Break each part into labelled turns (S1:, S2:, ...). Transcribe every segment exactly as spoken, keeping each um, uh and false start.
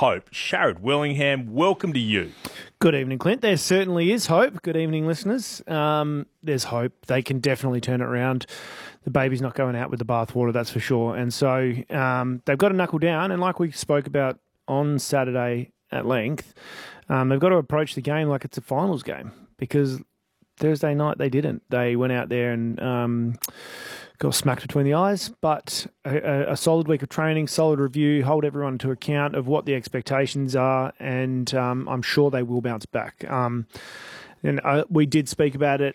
S1: hope. Sharad Wellingham, welcome to you.
S2: Good evening, Clint. There certainly is hope. Good evening, listeners. Um, there's hope. They can definitely turn it around. The baby's not going out with the bathwater, that's for sure. And so um, they've got to knuckle down. And like we spoke about on Saturday at length, um, they've got to approach the game like it's a finals game, because Thursday night they didn't. They went out there and um, got smacked between the eyes. But a, a solid week of training, solid review, hold everyone to account of what the expectations are, and um, I'm sure they will bounce back. Um, and uh, we did speak about it,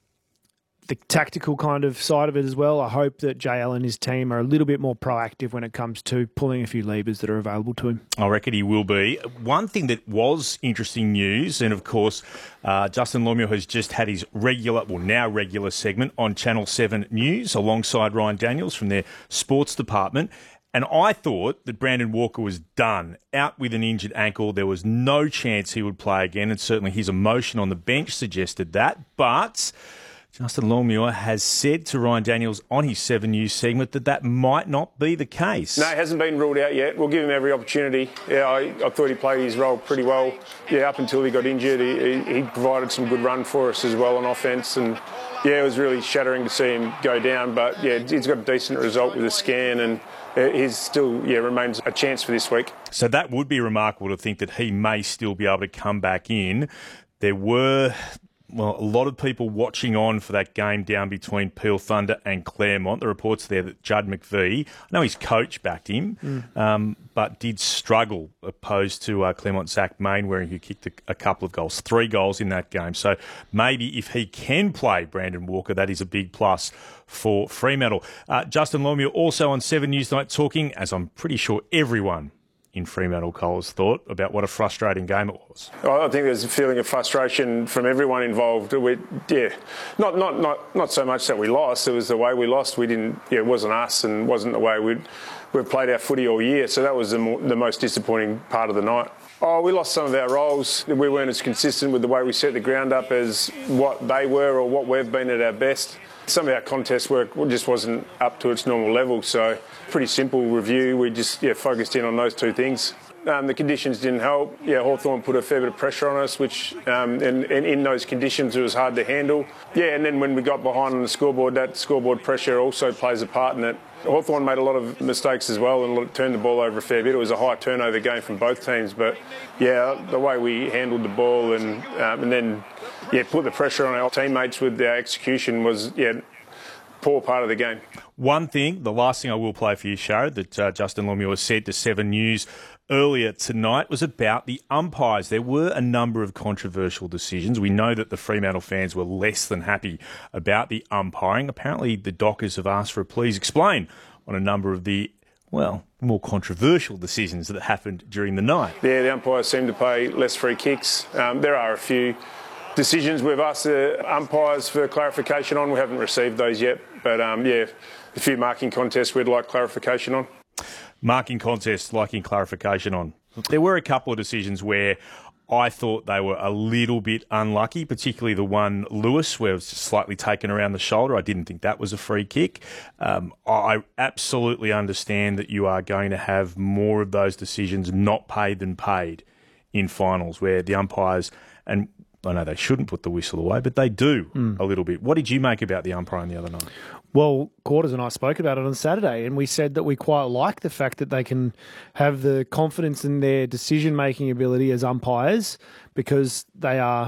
S2: the tactical kind of side of it as well. I hope that J L and his team are a little bit more proactive when it comes to pulling a few levers that are available to him.
S1: I reckon he will be. One thing that was interesting news, and of course, uh, Justin Longmuir has just had his regular, well now regular segment on Channel seven News alongside Ryan Daniels from their sports department. And I thought that Brandon Walker was done, out with an injured ankle. There was no chance he would play again, and certainly his emotion on the bench suggested that. But Justin Longmuir has said to Ryan Daniels on his seven News segment that that might not be the case.
S3: No, it hasn't been ruled out yet. We'll give him every opportunity. Yeah, I, I thought he played his role pretty well. Yeah, up until he got injured, he, he, he provided some good run for us as well on offence. And yeah, it was really shattering to see him go down. But yeah, he's got a decent result with a scan, and he's still, yeah, remains a chance for this week.
S1: So that would be remarkable to think that he may still be able to come back in. There were, well, a lot of people watching on for that game down between Peel Thunder and Claremont. The reports there that Judd McVie, I know his coach backed him, mm. um, but did struggle opposed to uh, Claremont Zach Mainwaring, who kicked a, a couple of goals, three goals in that game. So maybe if he can play Brandon Walker, that is a big plus for Fremantle. Uh, Justin Longmuir also on seven News Night talking, as I'm pretty sure everyone in Fremantle Coles thought, about what a frustrating game it was.
S3: I think there's a feeling of frustration from everyone involved. We, yeah, not not not not so much that we lost. It was the way we lost. We didn't. Yeah, it wasn't us, and wasn't the way we'd we've played our footy all year. So that was the, mo- the most disappointing part of the night. Oh, we lost some of our roles. We weren't as consistent with the way we set the ground up as what they were or what we've been at our best. Some of our contest work just wasn't up to its normal level, so pretty simple review. We just yeah, focused in on those two things. Um, the conditions didn't help. Yeah, Hawthorn put a fair bit of pressure on us, which um, and, and in those conditions it was hard to handle. Yeah, and then when we got behind on the scoreboard, that scoreboard pressure also plays a part in it. Hawthorn made a lot of mistakes as well and turned the ball over a fair bit. It was a high turnover game from both teams, but yeah, the way we handled the ball and um, and then yeah, put the pressure on our teammates with our execution was yeah, poor part of the game.
S1: One thing, the last thing I will play for you, Sharad, that uh, Justin Longmuir said to seven News earlier tonight was about the umpires. There were a number of controversial decisions. We know that the Fremantle fans were less than happy about the umpiring. Apparently the Dockers have asked for a please explain on a number of the, well, more controversial decisions that happened during the night.
S3: Yeah, the umpires seem to pay less free kicks. Um, there are a few decisions we've asked the umpires for clarification on. We haven't received those yet, but um, yeah, a few marking contests we'd like clarification on.
S1: Marking contests liking clarification on. There were a couple of decisions where I thought they were a little bit unlucky, particularly the one, Lewis, where it was slightly taken around the shoulder. I didn't think that was a free kick. Um, I absolutely understand that you are going to have more of those decisions not paid than paid in finals, where the umpires, and I know they shouldn't put the whistle away, but they do mm. a little bit. What did you make about the umpiring the other night?
S2: Well, Quarters and I spoke about it on Saturday, and we said that we quite like the fact that they can have the confidence in their decision-making ability as umpires, because they are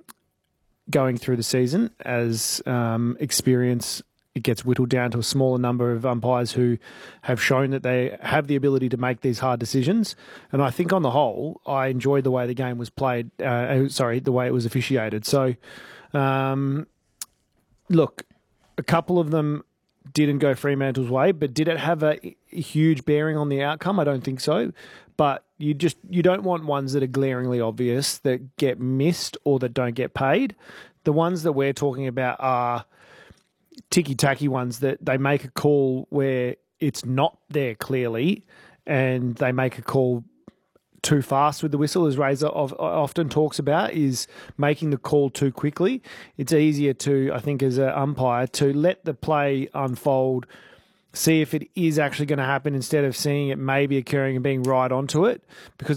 S2: going through the season as um, experience. It gets whittled down to a smaller number of umpires who have shown that they have the ability to make these hard decisions. And I think on the whole, I enjoyed the way the game was played. Uh, sorry, the way it was officiated. So, um, look, a couple of them didn't go Fremantle's way, but did it have a, a huge bearing on the outcome? I don't think so. But you just you don't want ones that are glaringly obvious that get missed or that don't get paid. The ones that we're talking about are ticky-tacky ones that they make a call where it's not there clearly, and they make a call too fast with the whistle, as Razor often talks about, is making the call too quickly. It's easier to, I think, as an umpire, to let the play unfold, see if it is actually going to happen instead of seeing it maybe occurring and being right onto it, because